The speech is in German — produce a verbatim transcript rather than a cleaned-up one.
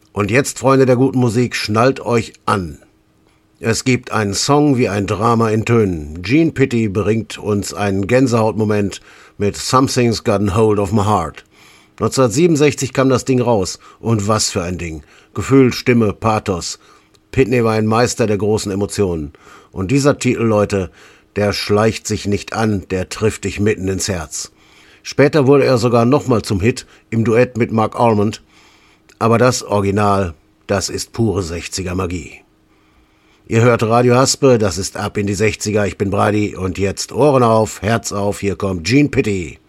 Und jetzt, Freunde der guten Musik, schnallt euch an. Es gibt einen Song wie ein Drama in Tönen. Gene Pitty bringt uns einen Gänsehautmoment mit Something's Gotten Hold of My Heart. neunzehnhundertsiebenundsechzig kam das Ding raus. Und was für ein Ding. Gefühl, Stimme, Pathos. Pitney war ein Meister der großen Emotionen. Und dieser Titel, Leute, der schleicht sich nicht an, der trifft dich mitten ins Herz. Später wurde er sogar nochmal zum Hit im Duett mit Mark Almond. Aber das Original, das ist pure sechziger-Magie. Ihr hört Radio Haspe, das ist Ab in die sechziger, ich bin Brady und jetzt Ohren auf, Herz auf, hier kommt Gene Pitty.